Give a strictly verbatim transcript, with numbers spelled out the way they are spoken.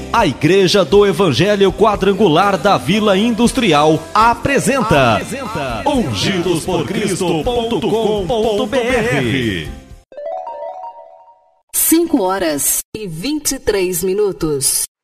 A Igreja do Evangelho Quadrangular da Vila Industrial apresenta, apresenta ungidos por cristo ponto com ponto b r. cinco horas e vinte e três minutos.